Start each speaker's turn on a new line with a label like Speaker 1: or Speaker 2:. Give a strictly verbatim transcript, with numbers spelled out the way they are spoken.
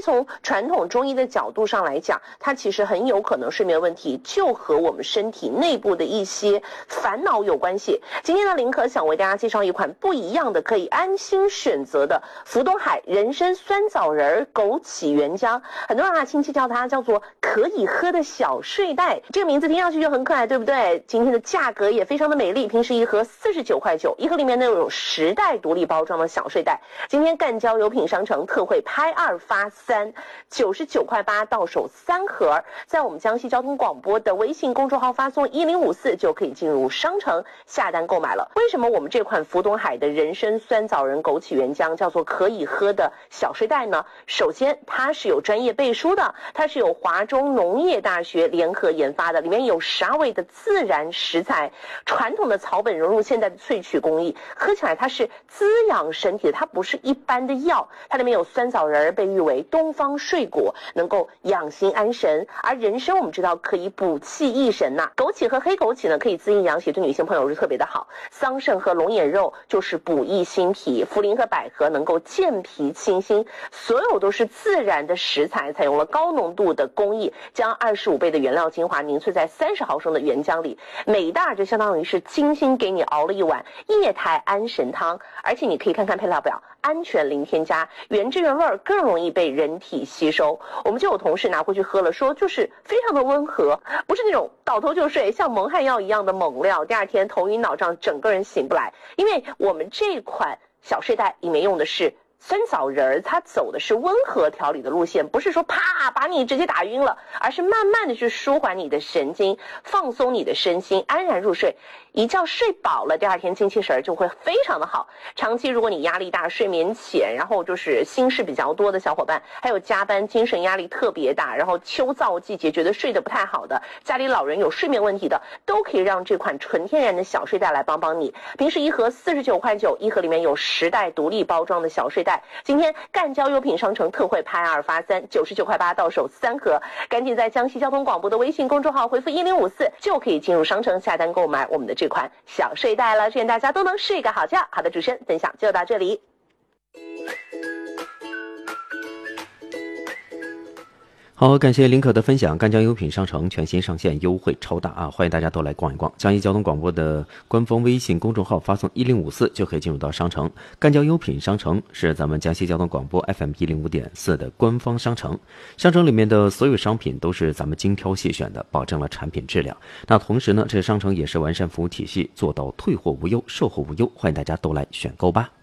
Speaker 1: 从传统中医的角度上来讲，它其实很有可能睡眠问题就和我们身体内部的一些烦恼有关系。今天呢，林可想为大家介绍一款不一样的可以安心选择的福东海人参酸枣仁枸杞原浆，很多人啊亲切叫它叫做可以喝的小睡袋，这个名字听上去就很可爱，对不对？今天的价格也非常的美丽，平时一盒四十九块九，一盒里面呢有十袋独立包装的小睡袋。今天赣交有品商城特惠拍二发三，九十九块八到手三盒，在我们江西交通广播的微信公众号发送一零五四就可以进入商城下单购买了。为什么我们这款福东海的人参酸枣仁枸杞原浆叫做可以喝的小睡袋呢？首先它是有专业背书的，它是有华中农业大学联合研发的，里面有十二味的自然食材，传统的草本融入现代的萃取工艺，喝起来它是滋养身体的，它不是一般的药。它里面有酸枣仁，被誉为东方睡果，能够养心安神，而人参我们知道可以补气益神呐、啊。枸杞和黑枸杞呢可以滋阴养血，对女性朋友是特别的好。桑葚和龙眼肉就是补益心脾，茯苓和百合能够健脾清心，所有都是自然的食材，采用了高浓度的工艺，将二十五倍的原料精华凝萃在三十毫升的原浆里，每一袋就相当于是精心给你熬了一碗液态安神汤。而且你可以看看配料表，安全零添加，原汁原味，更容易被人体吸收。我们就有同事拿回去喝了，说就是非常的温和，不是那种倒头就睡像蒙汗药一样的猛料，第二天头晕脑胀整个人醒不来。因为我们这款小睡袋里面用的是酸枣仁，它走的是温和调理的路线，不是说啪把你直接打晕了，而是慢慢的去舒缓你的神经，放松你的身心，安然入睡。一觉睡饱了，第二天精气神就会非常的好。长期如果你压力大、睡眠浅，然后就是心事比较多的小伙伴，还有加班精神压力特别大，然后秋燥季节觉得睡得不太好的，家里老人有睡眠问题的，都可以让这款纯天然的小睡袋来帮帮你。平时一盒四十九块九，一盒里面有十袋独立包装的小睡袋。今天赣交优品商城特惠拍二发三，九十九块八到手三盒，赶紧在江西交通广播的微信公众号回复一零五四就可以进入商城下单购买我们的这款小睡袋了。祝愿大家都能睡个好觉。好的，主持人分享就到这里。
Speaker 2: 好，感谢林可的分享。赣交优品商城全新上线，优惠超大啊！欢迎大家都来逛一逛。江西交通广播的官方微信公众号发送一零五四就可以进入到商城。赣交优品商城是咱们江西交通广播 F M 一零五点四的官方商城，商城里面的所有商品都是咱们精挑细选的，保证了产品质量。那同时呢，这个商城也是完善服务体系，做到退货无忧、售后无忧，欢迎大家都来选购吧。